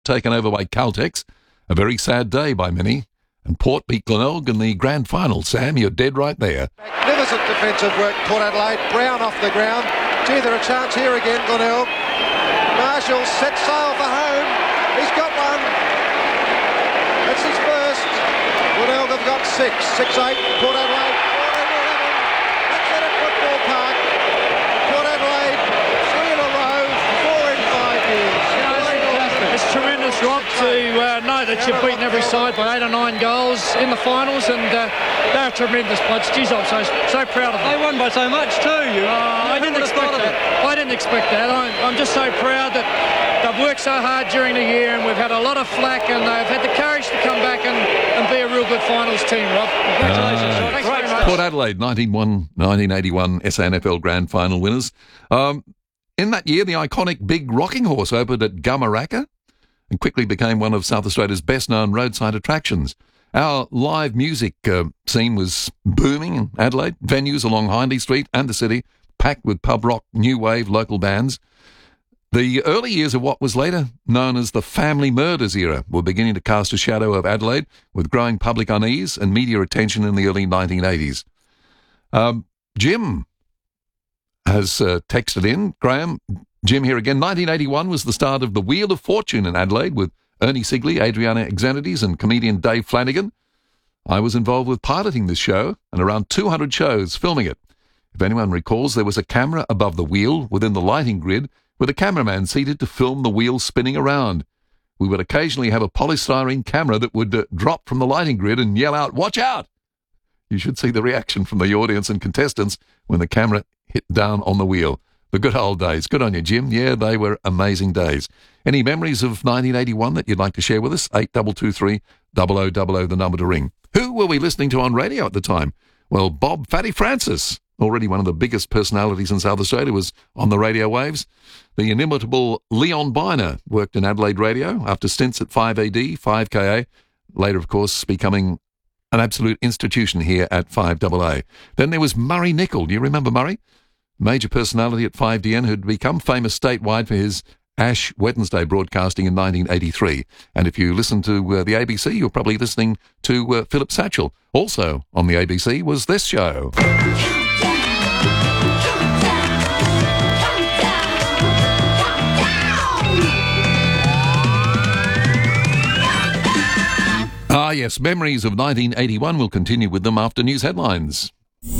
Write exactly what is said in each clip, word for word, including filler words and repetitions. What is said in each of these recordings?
taken over by Caltex. A very sad day by many. And Port beat Glenelg in the grand final. Sam, you're dead right there. Magnificent defensive work, Port Adelaide. Brown off the ground. Gee, they're a chance here again, Glenelg. Marshall set sail for home. He's got one. That's his first. Glenelg have got six. six eight. Port Adelaide. four eleven. That's it at Football Park. Port Adelaide, three in a row, four in five years. It's tremendous, Rob, to uh, know that you've beaten every side by eight or nine goals in the finals, and uh, they're a tremendous bunch. Geez, I'm so, so proud of them. They won by so much too. You, uh, I didn't expect that. I didn't expect that. I'm, I'm just so proud that they've worked so hard during the year, and we've had a lot of flack, and they've had the courage to come back and, and be a real good finals team, Rob. Congratulations, Uh, Rob. Thanks very much. Port Adelaide, nineteen eighty-one S A N F L Grand Final winners. Um, in that year, the iconic Big Rocking Horse opened at Gamaraka and quickly became one of South Australia's best-known roadside attractions. Our live music uh, scene was booming in Adelaide. Venues along Hindley Street and the city packed with pub rock, new wave, local bands. The early years of what was later known as the Family Murders era were beginning to cast a shadow of Adelaide, with growing public unease and media attention in the early nineteen eighties. Um, Jim has uh, texted in. Graham, Jim here again. nineteen eighty-one was the start of the Wheel of Fortune in Adelaide with Ernie Sigley, Adriana Xanides and comedian Dave Flanagan. I was involved with piloting this show and around two hundred shows filming it. If anyone recalls, there was a camera above the wheel within the lighting grid with a cameraman seated to film the wheel spinning around. We would occasionally have a polystyrene camera that would uh, drop from the lighting grid and yell out, "Watch out!" You should see the reaction from the audience and contestants when the camera hit down on the wheel. The good old days. Good on you, Jim. Yeah, they were amazing days. Any memories of nineteen eighty-one that you'd like to share with us? eight two two three, double oh double oh, the number to ring. Who were we listening to on radio at the time? Well, Bob Fatty Francis, already one of the biggest personalities in South Australia, was on the radio waves. The inimitable Leon Biner worked in Adelaide radio after stints at five A D, five K A, later, of course, becoming an absolute institution here at five A A. Then there was Murray Nicol. Do you remember Murray? Major personality at five D N who'd become famous statewide for his Ash Wednesday broadcasting in nineteen eighty-three. And if you listen to uh, the A B C, you're probably listening to uh, Philip Satchell. Also on the A B C was this show. Ah, yes, memories of nineteen eighty-one. We'll continue with them after news headlines.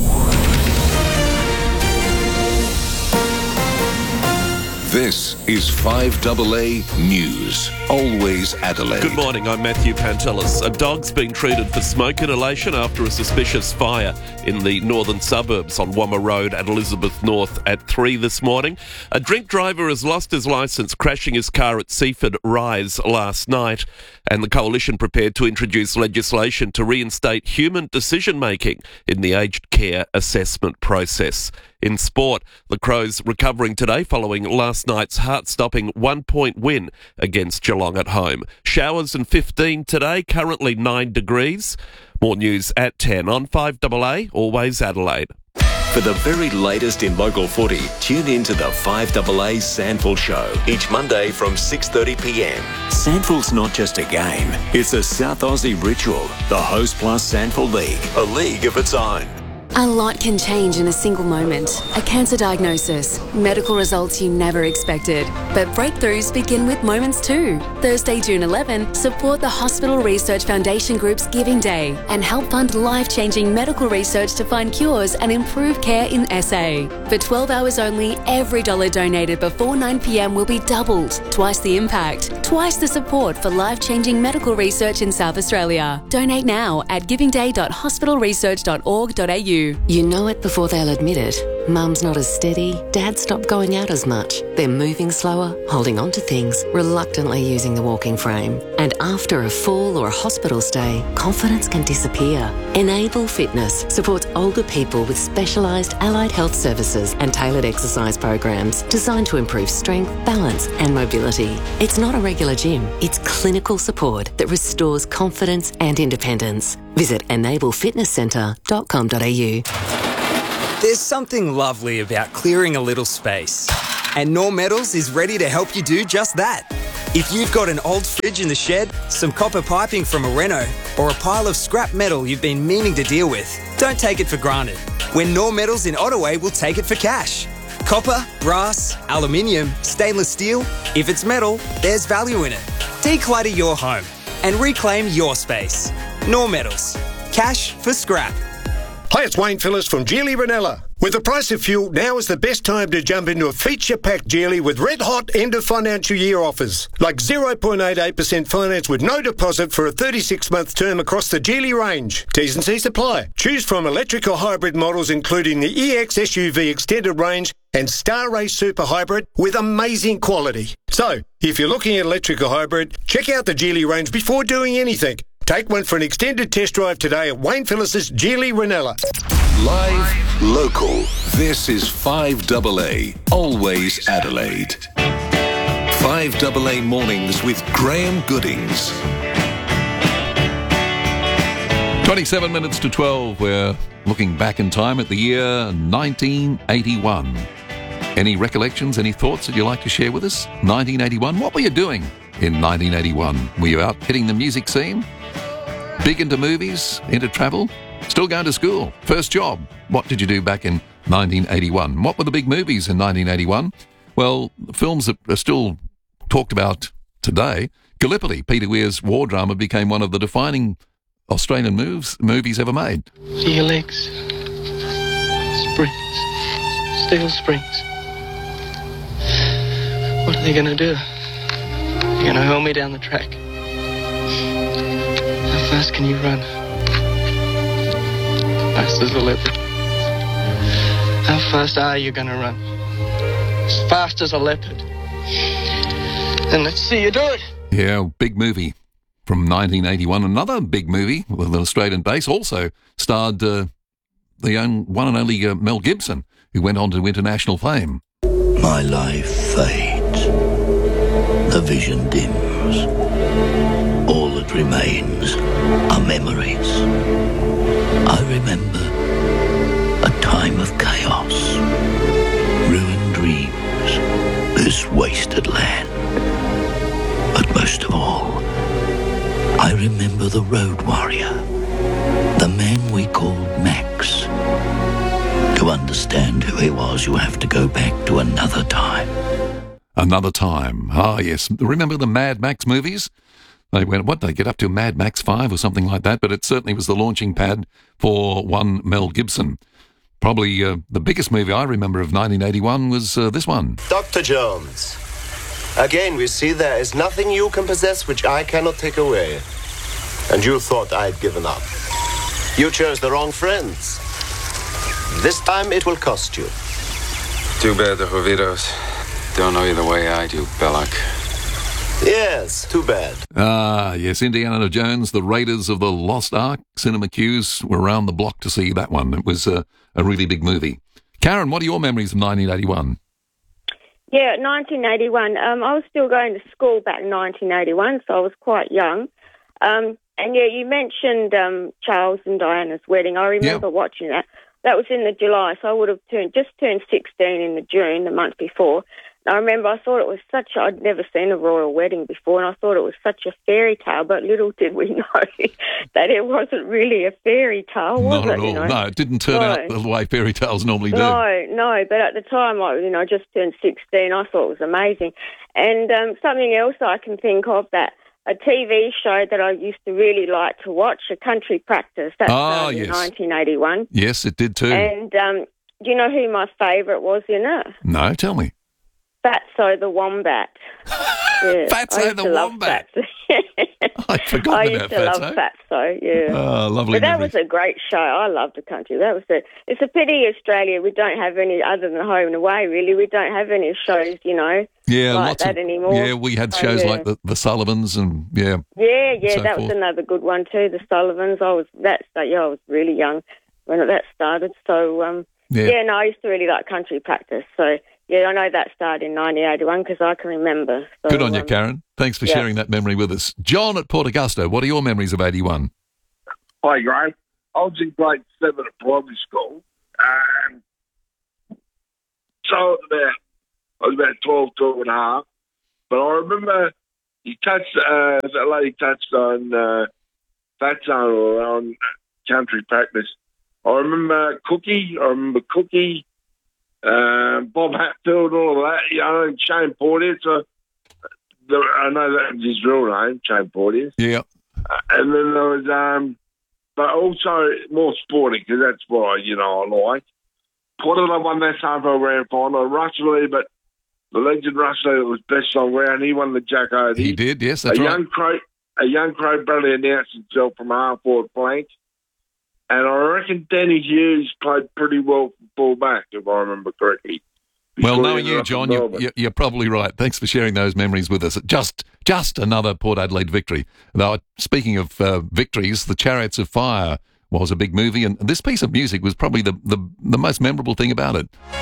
This is five A A News. Always Adelaide. Good morning, I'm Matthew Pantelis. A dog's been treated for smoke inhalation after a suspicious fire in the northern suburbs on Wamma Road at Elizabeth North at three this morning. A drink driver has lost his licence, crashing his car at Seaford Rise last night. And the Coalition prepared to introduce legislation to reinstate human decision-making in the aged care assessment process. In sport, the Crows recovering today following last night's heart-stopping one-point win against Geelong at home. Showers and fifteen today, currently nine degrees. More news at ten on five A A, always Adelaide. For the very latest in local footy, tune in to the five A A Sandful Show each Monday from six thirty p m. Sandful's not just a game, it's a South Aussie ritual. The Host Plus Sandful League, a league of its own. A lot can change in a single moment. A cancer diagnosis, medical results you never expected. But breakthroughs begin with moments too. Thursday, June eleventh, support the Hospital Research Foundation Group's Giving Day and help fund life-changing medical research to find cures and improve care in S A. For twelve hours only, every dollar donated before nine p m will be doubled. Twice the impact, twice the support for life-changing medical research in South Australia. Donate now at giving day dot hospital research dot org dot a u. You know it before they'll admit it. Mum's not as steady, Dad's stopped going out as much. They're moving slower, holding on to things, reluctantly using the walking frame. And after a fall or a hospital stay, confidence can disappear. Enable Fitness supports older people with specialised allied health services and tailored exercise programs designed to improve strength, balance and mobility. It's not a regular gym, it's clinical support that restores confidence and independence. Visit enable fitness centre dot com dot a u. There's something lovely about clearing a little space. And Knorr Metals is ready to help you do just that. If you've got an old fridge in the shed, some copper piping from a reno, or a pile of scrap metal you've been meaning to deal with, don't take it for granted. When Nor Metals in Ottaway will take it for cash. Copper, brass, aluminium, stainless steel. If it's metal, there's value in it. Declutter your home and reclaim your space. Nor Metals. Cash for scrap. Hi, it's Wayne Phillips from Geely Ranella. With the price of fuel, now is the best time to jump into a feature-packed Geely with red-hot end-of-financial year offers. Like zero point eight eight percent finance with no deposit for a thirty-six month term across the Geely range. T's and C's apply. Choose from electric or hybrid models including the E X S U V Extended Range and Star Race Super Hybrid with amazing quality. So, if you're looking at electric or hybrid, check out the Geely range before doing anything. Take one for an extended test drive today at Wayne Phillips' Geely Ranella. Live, local. This is five double A, always Adelaide. five double A Mornings with Graham Goodings. twenty-seven minutes to twelve. We're looking back in time at the year nineteen eighty-one. Any recollections, any thoughts that you'd like to share with us? nineteen eighty-one, what were you doing in nineteen eighty-one? Were you out hitting the music scene? Big into movies, into travel? Still going to school? First job? What did you do back in nineteen eighty-one? What were the big movies in nineteen eighty-one? Well, films that are still talked about today. Gallipoli, Peter Weir's war drama, became one of the defining Australian moves, movies ever made. See your legs. Springs. Steel springs. What are they going to do? They're going to hurl me down the track. How fast can you run? Fast as a leopard. How fast are you going to run? As fast as a leopard. Then let's see you do it. Yeah, big movie from nineteen eighty-one. Another big movie with an Australian base also starred uh, the own, one and only uh, Mel Gibson, who went on to international fame. My life fades. The vision dims. All that remains are memories. I remember a time of chaos, ruined dreams, this wasted land. But most of all, I remember the road warrior, the man we called Max. To understand who he was, you have to go back to another time. Another time. Ah, yes. Remember the Mad Max movies? They went, what, did they get up to Mad Max five or something like that? But it certainly was the launching pad for one Mel Gibson. Probably uh, the biggest movie I remember of nineteen eighty-one was uh, this one. Doctor Jones, again we see there is nothing you can possess which I cannot take away. And you thought I'd given up. You chose the wrong friends. This time it will cost you. Too bad the Jovitos don't know you the way I do, Belloc. Yes, too bad. Ah, yes, Indiana Jones, the Raiders of the Lost Ark. Cinema queues were around the block to see that one. It was uh, a really big movie. Karen, what are your memories of nineteen eighty-one? Yeah, nineteen eighty-one. Um, I was still going to school back in nineteen eighty-one, so I was quite young. Um, and yeah, you mentioned um, Charles and Diana's wedding. I remember yeah. watching that. That was in the July, so I would have turned just turned sixteen in the June, the month before. I remember I thought it was such, I'd never seen a royal wedding before, and I thought it was such a fairy tale, but little did we know that it wasn't really a fairy tale, was Not it? at all. You know? No, it didn't turn no. out the way fairy tales normally do. No, no, but at the time, I you know, just turned sixteen, I thought it was amazing. And um, something else I can think of, that a T V show that I used to really like to watch, A Country Practice, that ah, started yes. in nineteen eighty-one. Yes, it did too. And um, do you know who my favourite was in it? No, tell me. Fatso the Wombat. Yeah, Fatso the Wombat. I'd forgotten I about used to Fatso. love Fatso, yeah. Oh, lovely But that memories. was a great show. I loved The Country. That was a, it's a pity Australia, we don't have any, other than Home and Away, really, we don't have any shows, you know, yeah, like lots that of, anymore. Yeah, we had So, shows yeah. like the, the Sullivans and, yeah. Yeah, yeah, so that forth. was another good one too, The Sullivans. I was, that's, yeah, I was really young when that started. So, um, Yeah. yeah, no, I used to really like Country Practice. So, yeah, I know that started in nineteen eighty-one because I can remember. So, Good on you, um, Karen. Thanks for yeah. sharing that memory with us. John at Port Augusta, what are your memories of eighty-one? Hi, Graham. I was in grade seven at primary school, and so I was about, I was about twelve, twelve and a half. But I remember you touched, uh, that lady touched on uh, Fat Zone or on country practice. I remember Cookie, I remember Cookie, uh, Bob Hatfield, all of that, you know, and Shane Porteous. So the, I know that was his real name, Shane Porteous. Yeah. Uh, and then there was, um, but also more sporting, because that's what, you know, I like. Portela won that Sanford Grand Final. Russ Lee, but the legend Russ Lee was best on ground. He won the Jack O'Hare. He did, yes, that's a right. Young Crow, a young Crow Bradley announced himself from half forward flank. And I reckon Danny Hughes played pretty well for full-back, if I remember correctly. Well, knowing you, John, you're, you're, you're probably right. Thanks for sharing those memories with us. Just just another Port Adelaide victory. Though, speaking of uh, victories, the Chariots of Fire was a big movie, and this piece of music was probably the, the, the most memorable thing about it.